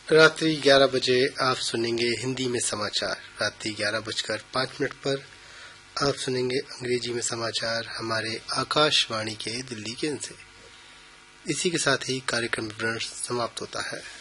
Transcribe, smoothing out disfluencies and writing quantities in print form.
रात्रि 11 बजे आप सुनेंगे हिंदी में समाचार। रात्रि 11:05 पर आप सुनेंगे अंग्रेजी में समाचार हमारे आकाशवाणी के दिल्ली केंद्र से। इसी के साथ ही कार्यक्रम विवरण समाप्त होता है।